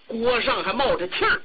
锅上还冒着气儿。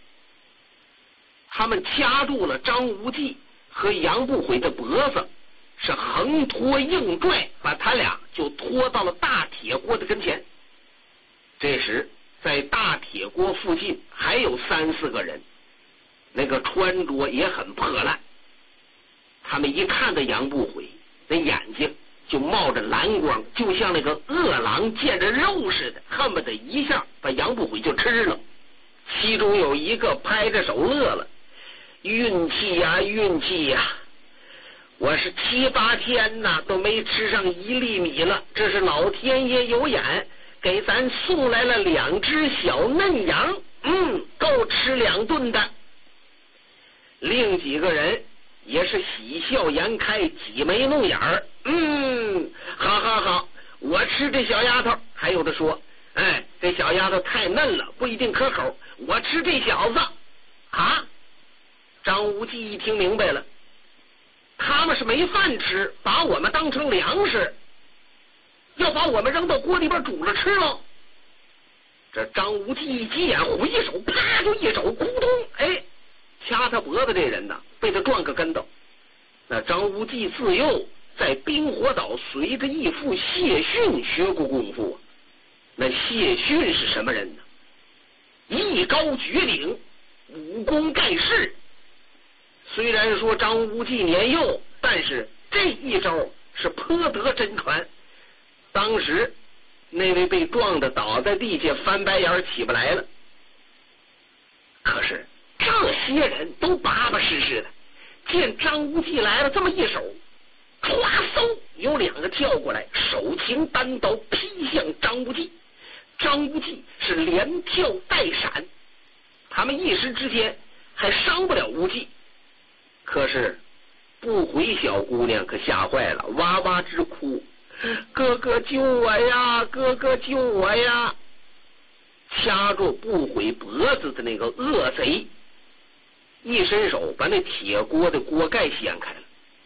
他们掐住了张无忌和杨不悔的脖子，是横拖硬拽，把他俩就拖到了大铁锅的跟前。这时在大铁锅附近还有3、4个人，那个穿着也很破烂。他们一看到杨不悔，那眼睛就冒着蓝光，就像那个饿狼见着肉似的，恨不得一下把杨不悔就吃了。其中有一个拍着手乐了：运气呀，运气呀！我是7、8天呐都没吃上1粒米了，这是老天爷有眼，给咱送来了2只小嫩羊，够吃2顿的。另几个人也是喜笑颜开，挤眉弄眼儿，好好好，我吃这小丫头。还有的说，这小丫头太嫩了，不一定可口，我吃这小子。啊！张无忌一听明白了，他们是没饭吃，把我们当成粮食，要把我们扔到锅里边煮了吃了。这张无忌一急眼，回手啪就一手，咕咚，掐他脖子这人呢，被他撞个跟头。那张无忌自幼在冰火岛随着义父谢逊学过功夫。那谢逊是什么人呢？艺高绝顶，武功盖世。虽然说张无忌年幼，但是这一招是颇得真传。当时那位被撞的倒在地下，翻白眼起不来了。可是这些人都巴巴实实的，见张无忌来了，这么一手，唰嗖，有2个跳过来，手擎单刀劈向张无忌。张无忌是连跳带闪，他们一时之间还伤不了无忌。可是不悔小姑娘可吓坏了，哇哇直哭：哥哥救我呀，哥哥救我呀！掐住不悔脖子的那个恶贼一伸手把那铁锅的锅盖掀开了，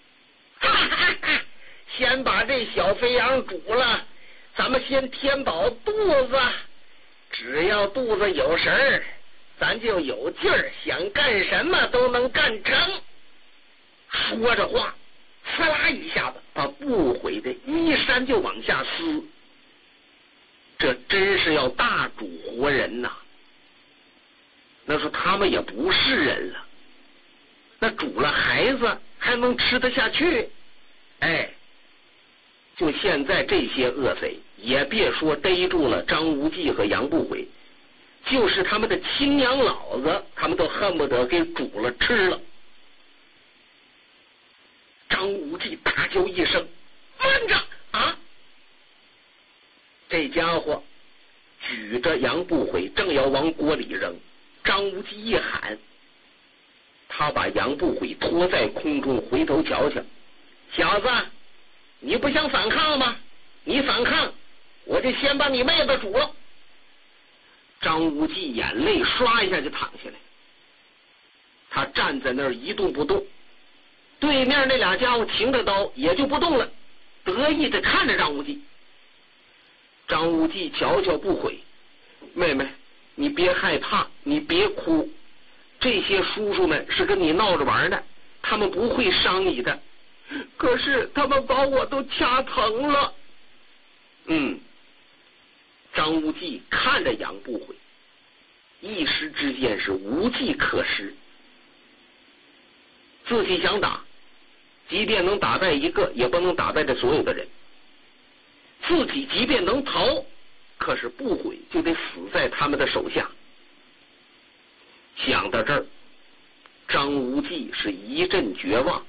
先把这小肥羊煮了，咱们先填饱肚子，只要肚子有食儿，咱就有劲儿，想干什么都能干成。说着话，呲啦一下子把不悔的衣衫就往下撕。这真是要大煮活人呐！那说他们也不是人了，那煮了孩子还能吃得下去？就现在这些恶贼，也别说逮住了张无忌和杨不悔，就是他们的亲娘老子，他们都恨不得给煮了吃了。张无忌大叫一声：慢着啊！这家伙举着杨不悔正要往锅里扔，张无忌一喊，他把杨不悔拖在空中，回头瞧瞧，小子，你不想反抗吗？你反抗，我就先把你妹子煮了。张无忌眼泪刷一下就淌下来，他站在那儿一动不动，对面那俩家伙擎着刀也就不动了，得意的看着张无忌。张无忌瞧瞧不悔，妹妹，你别害怕，你别哭，这些叔叔们是跟你闹着玩的，他们不会伤你的。可是他们把我都掐疼了。张无忌看着杨不悔，一时之间是无计可施。自己想打，即便能打败一个，也不能打败这所有的人。自己即便能逃，可是不悔就得死在他们的手下。想到这儿，张无忌是一阵绝望。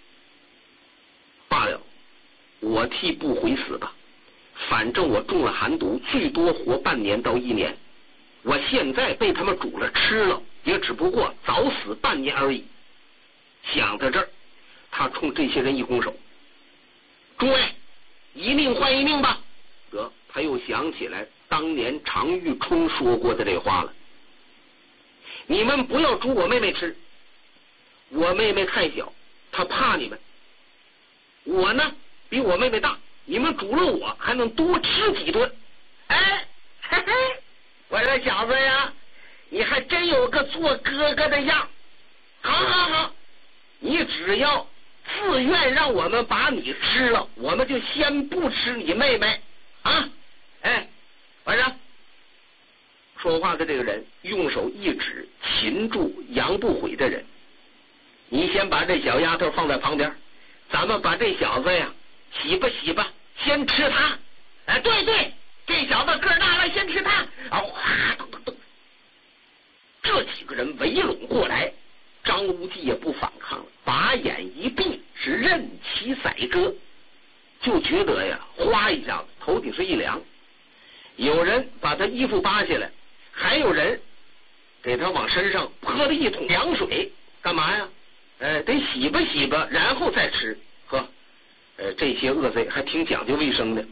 罢了，我替不悔死吧，反正我中了寒毒，最多活半年到1年。我现在被他们煮了吃了，也只不过早死半年而已。想到这儿，他冲这些人一拱手：诸位，一命换一命吧。得，他又想起来当年常遇春说过的这话了：你们不要煮我妹妹吃，我妹妹太小，她怕你们。我呢比我妹妹大，你们煮了我还能多吃几顿。嘿嘿， 我说小子呀，你还真有个做哥哥的样。好，你只要自愿让我们把你吃了，我们就先不吃你妹妹啊！哎，晚上说话的这个人用手一指擒住杨不悔的人，你先把这小丫头放在旁边，咱们把这小子呀洗吧，先吃他。哎，对，这小子个大了，先吃他。啊，哗，咚，这几个人围拢过来，张无忌也不反抗了，把眼一闭，是任其宰割。就觉得呀，哗一下子头顶是一凉。有人把他衣服扒下来，还有人给他往身上泼了一桶凉水，干嘛呀？得洗吧，然后再吃。呵，这些恶贼还挺讲究卫生的。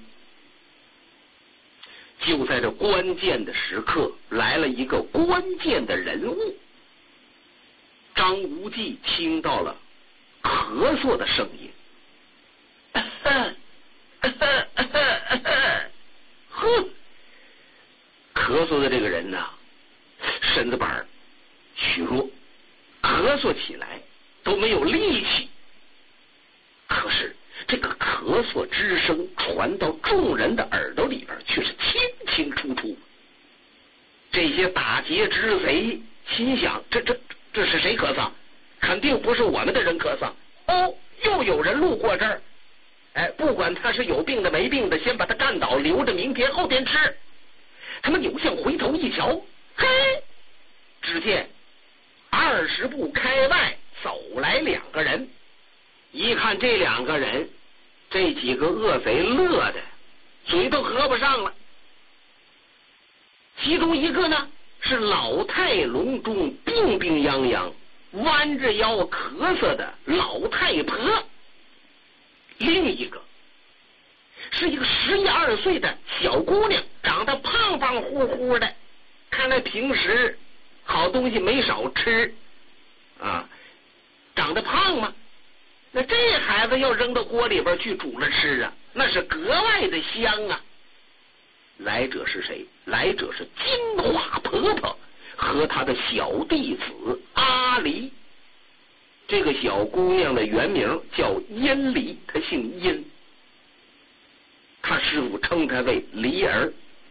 就在这关键的时刻，来了一个关键的人物。张无忌听到了咳嗽的声音，呵，咳嗽的这个人呢，身子板虚弱，咳嗽起来都没有力气。可是这个咳嗽之声传到众人的耳朵里边，却是清清楚楚。这些打劫之贼心想，这是谁咳嗽？肯定不是我们的人咳嗽。哦，又有人路过这儿，哎，不管他是有病的没病的，先把他干倒，留着明天后天吃。他们扭向回头一瞧，嘿，只见20步开外走来2个人。一看这2个人，这几个恶贼乐的嘴都合不上了。其中一个呢是老态龙钟、病病殃殃、弯着腰咳嗽的老太婆，另一个是一个11、12岁的小姑娘，长得胖胖乎乎的，看来平时好东西没少吃啊。长得胖吗？那这孩子要扔到锅里边去煮了吃啊，那是格外的香啊。来者是谁？来者是金花婆婆和她的小弟子阿离。这个小姑娘的原名叫殷离，她姓殷，她师父称她为离儿。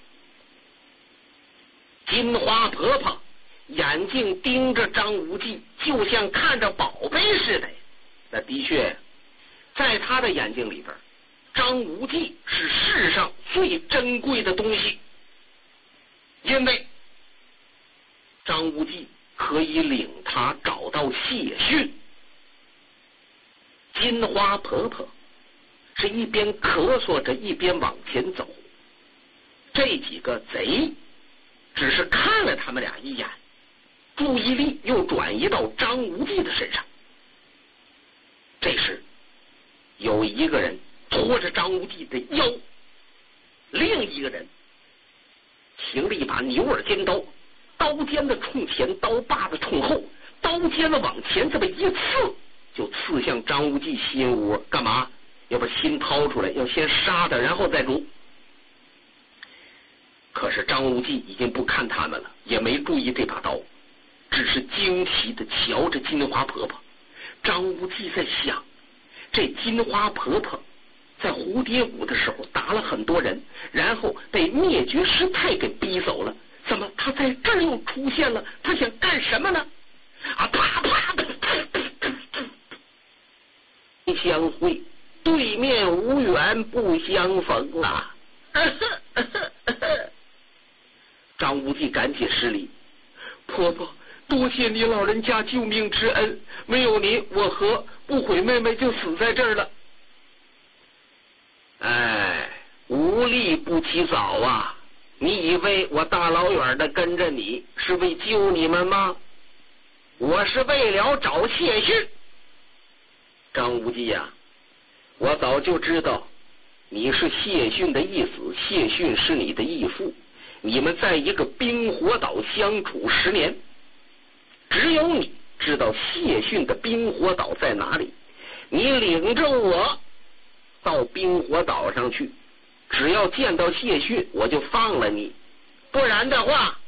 金花婆婆眼睛盯着张无忌，就像看着宝贝似的。那的确，在他的眼睛里边，张无忌是世上最珍贵的东西，因为张无忌可以领他找到谢逊。金花婆婆是一边咳嗽着一边往前走，这几个贼只是看了他们俩一眼，注意力又转移到张无忌的身上。这时有一个人拖着张无忌的腰，另一个人擎了一把牛耳尖刀，刀尖子冲前，刀把子冲后，刀尖子往前这么一刺，就刺向张无忌心窝。干嘛？要把心掏出来，要先杀他，然后再煮。可是张无忌已经不看他们了，也没注意这把刀，只是惊奇的瞧着金花婆婆。张无忌在想，这金花婆婆在蝴蝶谷的时候打了很多人，然后被灭绝师太给逼走了，怎么她在这儿又出现了？她想干什么呢？啊，啪啪！相会，对面无缘不相逢啊！张无忌赶紧施礼，婆婆，多谢你老人家救命之恩，没有您，我和不悔妹妹就死在这儿了。哎，无利不起早啊！你以为我大老远的跟着你是为救你们吗？我是为了找谢逊。张无忌呀，我早就知道你是谢逊的义子，谢逊是你的义父，你们在一个冰火岛相处10年，只有你知道谢逊的冰火岛在哪里。你领着我到冰火岛上去，只要见到谢逊，我就放了你，不然的话